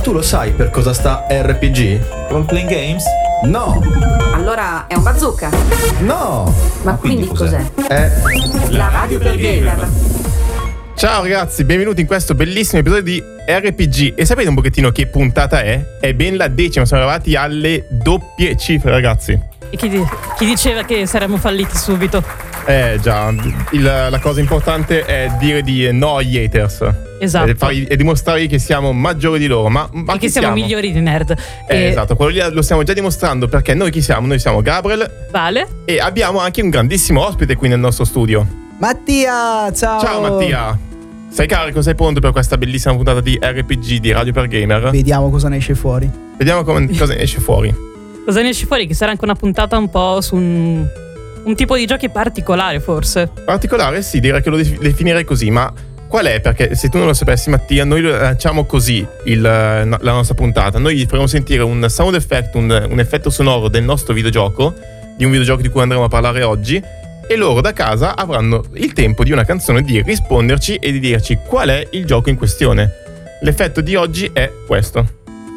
tu lo sai per cosa sta RPG? Role playing games? No! Allora è un bazooka? No! Ma quindi cos'è? È La radio per gamer. Ciao ragazzi, benvenuti in questo bellissimo episodio di RPG. E sapete un pochettino che puntata è? È ben la 10ª, siamo arrivati alle doppie cifre, ragazzi. E chi diceva che saremmo falliti subito? Già, la cosa importante è dire di no agli haters. Esatto. E dimostrare che siamo maggiori di loro, ma e che siamo migliori di nerd. Esatto, quello lì lo stiamo già dimostrando, perché noi chi siamo? Noi siamo Gabriel, Vale, e abbiamo anche un grandissimo ospite qui nel nostro studio. Mattia, ciao! Ciao Mattia! Sei carico, sei pronto per questa bellissima puntata di RPG di Radio per Gamer? Vediamo cosa ne esce fuori. Vediamo cosa ne esce fuori. Cosa ne esce fuori? Che sarà anche una puntata un po' su un tipo di giochi particolare, forse. Particolare, sì, direi che lo definirei così, ma qual è? Perché se tu non lo sapessi, Mattia, noi lo lanciamo così la nostra puntata. Noi gli faremo sentire un sound effect, un effetto sonoro del nostro videogioco, di un videogioco di cui andremo a parlare oggi, e loro da casa avranno il tempo di una canzone di risponderci e di dirci qual è il gioco in questione. L'effetto di oggi è questo.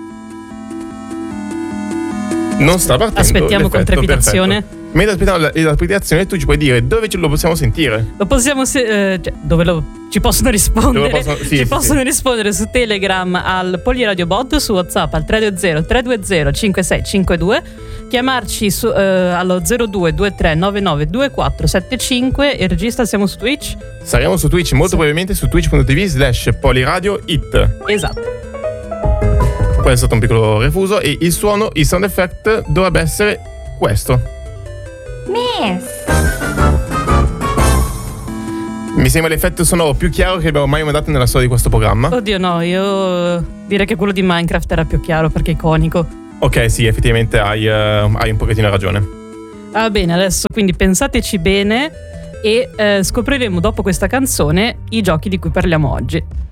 Non sta partendo. Aspettiamo con trepidazione. Perfetto. Mentre aspettiamo la trepidazione, tu ci puoi dire dove lo possiamo sentire. Lo possiamo ci possono rispondere. Ci possono rispondere su Telegram al PoliRadioBot, su WhatsApp al 320-320-5652, chiamarci allo 0223992475. E regista, siamo su Twitch? Saremo su Twitch molto probabilmente su twitch.tv/PoliRadioIt. Esatto. Questo è stato un piccolo refuso. E il sound effect dovrebbe essere questo. Mi sembra l'effetto sonoro più chiaro che abbiamo mai mandato nella storia di questo programma. Oddio no, io direi che quello di Minecraft era più chiaro perché è iconico. Ok, sì, effettivamente hai un pochettino ragione. Va bene, adesso quindi pensateci bene e scopriremo dopo questa canzone i giochi di cui parliamo oggi.